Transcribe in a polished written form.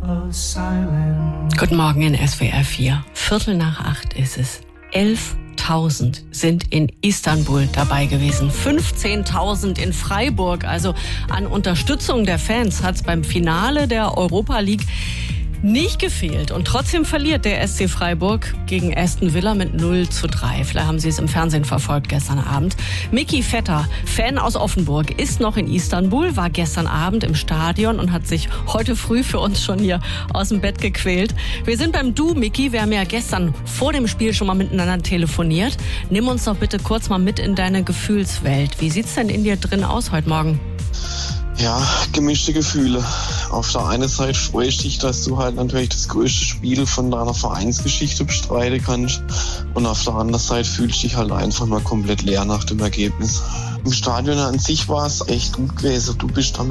Guten Morgen in SWR 4. 7:45 ist es. 11.000 sind in Istanbul dabei gewesen. 15.000 in Freiburg. Also an Unterstützung der Fans hat es beim Finale der Europa League nicht gefehlt. Und trotzdem verliert der SC Freiburg gegen Aston Villa mit 0:3. Vielleicht haben Sie es im Fernsehen verfolgt gestern Abend. Miki Vetter, Fan aus Offenburg, ist noch in Istanbul, war gestern Abend im Stadion und hat sich heute früh für uns schon hier aus dem Bett gequält. Wir sind beim Du, Miki. Wir haben ja gestern vor dem Spiel schon mal miteinander telefoniert. Nimm uns doch bitte kurz mal mit in deine Gefühlswelt. Wie sieht's denn in dir drin aus heute Morgen? Ja, gemischte Gefühle. Auf der einen Seite freue ich dich, dass du halt natürlich das größte Spiel von deiner Vereinsgeschichte bestreiten kannst. Und auf der anderen Seite fühlst du dich halt einfach mal komplett leer nach dem Ergebnis. Im Stadion an sich war es echt gut gewesen. Du bist damit